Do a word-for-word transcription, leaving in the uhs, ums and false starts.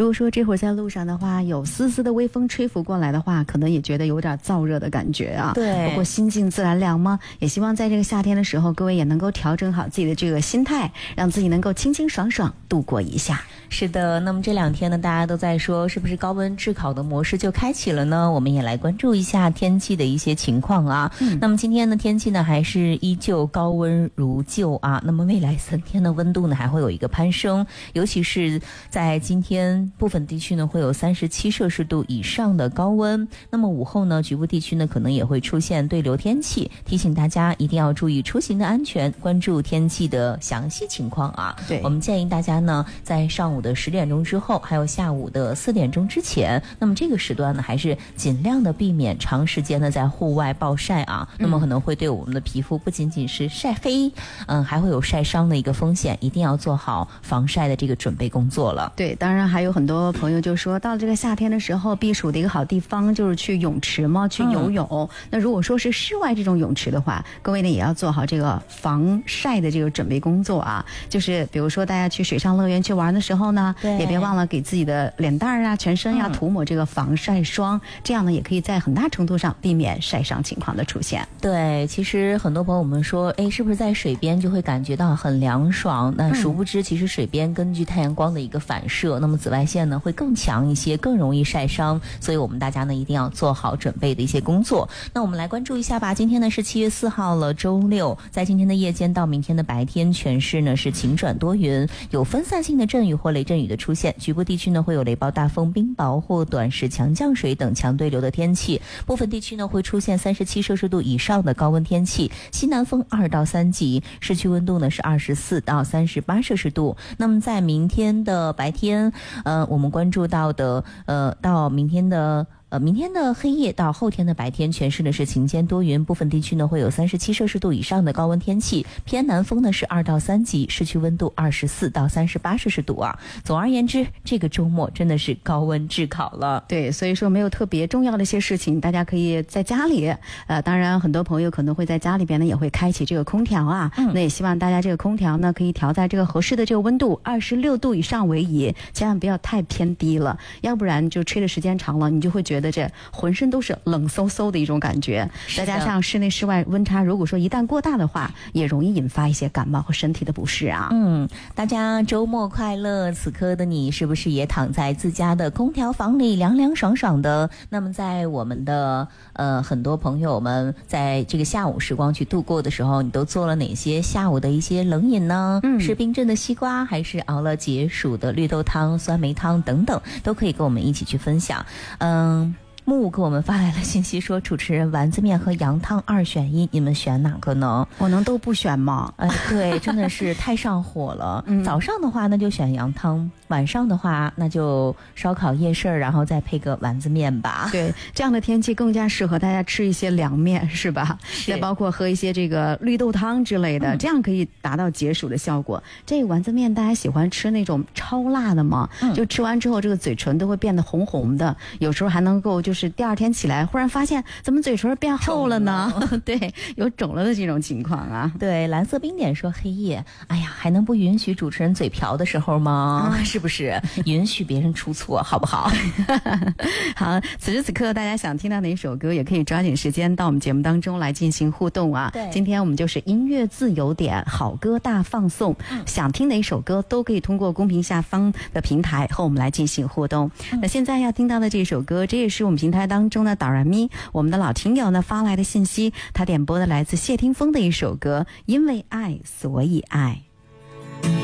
如果说这会儿在路上的话，有丝丝的微风吹拂过来的话，可能也觉得有点燥热的感觉啊。 对， 不过心静自然凉嘛，也希望在这个夏天的时候，各位也能够调整好自己的这个心态，让自己能够清清爽爽度过一下。 是的，那么这两天呢，大家都在说是不是高温炙烤的模式就开启了呢？我们也来关注一下天气的一些情况啊。嗯、那么今天的天气呢，还是依旧高温如旧啊。那么未来三天的温度呢，还会有一个攀升，尤其是在今天部分地区呢，会有三十七摄氏度以上的高温。那么午后呢，局部地区呢，可能也会出现对流天气，提醒大家一定要注意出行的安全，关注天气的详细情况啊。 对， 我们建议大家呢，在上午的十点钟之后，还有下午的四点钟之前，那么这个时段呢，还是尽量的避免长时间的在户外暴晒啊。那么可能会对我们的皮肤不仅仅是晒黑，嗯，还会有晒伤的一个风险，一定要做好防晒的这个准备工作了。 对，当然还有很多朋友就说，到了这个夏天的时候，避暑的一个好地方就是去泳池嘛，去游泳。嗯、那如果说是室外这种泳池的话，各位呢也要做好这个防晒的这个准备工作啊。就是比如说大家去水上乐园去玩的时候呢，也别忘了给自己的脸蛋啊、全身呀、啊、涂抹这个防晒霜，嗯、这样呢也可以在很大程度上避免晒伤情况的出现。 对，其实很多朋友们说，哎，是不是在水边就会感觉到很凉爽？那殊不知，其实水边根据太阳光的一个反射，那么紫外线呢会更强一些，更容易晒伤。所以我们大家呢一定要做好准备的一些工作。那我们来关注一下吧。今天呢是七月四号了，周六，在今天的夜间到明天的白天，全市呢是晴转多云，有分散性的阵雨或雷阵雨的出现，局部地区呢会有雷暴大风、冰雹或短时强降水等强对流的天气，部分地区呢会出现三十七摄氏度以上的高温天气，西南风二到三级，市区温度呢是二十四到三十八摄氏度。那么在明天的白天，呃，我们关注到的，呃，到明天的。呃，明天的黑夜到后天的白天，全市呢是晴间多云，部分地区呢会有三十七摄氏度以上的高温天气，偏南风呢是二到三级，市区温度二十四到三十八摄氏度啊。总而言之，这个周末真的是高温炙烤了。 对，所以说没有特别重要的一些事情，大家可以在家里，呃，当然很多朋友可能会在家里边呢也会开启这个空调啊，嗯、那也希望大家这个空调呢可以调在这个合适的这个温度，二十六度以上为宜，千万不要太偏低了，要不然就吹的时间长了，你就会觉得这浑身都是冷馊馊的一种感觉，再加上室内室外温差如果说一旦过大的话，也容易引发一些感冒和身体的不适啊。 嗯，大家周末快乐，此刻的你是不是也躺在自家的空调房里凉凉爽爽的？那么在我们的呃很多朋友们在这个下午时光去度过的时候，你都做了哪些下午的一些冷饮呢？嗯，是冰镇的西瓜，还是熬了解暑的绿豆汤、酸梅汤等等，都可以跟我们一起去分享。嗯。木给我们发来了信息说，主持人，丸子面和羊汤二选一，你们选哪个呢？ 我能都不选吗？ 呃，对，真的是太上火了。嗯、早上的话那就选羊汤，晚上的话那就烧烤夜市，然后再配个丸子面吧。 对，这样的天气更加适合大家吃一些凉面，是吧？再包括喝一些这个绿豆汤之类的，嗯、这样可以达到解暑的效果。这个丸子面大家喜欢吃那种超辣的吗？嗯、就吃完之后这个嘴唇都会变得红红的，有时候还能够就是第二天起来忽然发现怎么嘴唇变厚了呢？对，有肿了的这种情况啊。 对，蓝色冰点说，黑夜，哎呀，还能不允许主持人嘴瓢的时候吗？嗯、是不是允许别人出错好不好？ 好，此时此刻大家想听到哪首歌也可以抓紧时间到我们节目当中来进行互动啊。 对， 今天我们就是音乐自由点，好歌大放送，嗯、想听哪首歌都可以通过公屏下方的平台和我们来进行互动。嗯、那现在要听到的这首歌，这也是我们平台当中的导然咪我们的老听友呢发来的信息，他点播的来自谢霆锋的一首歌《因为爱所以爱》。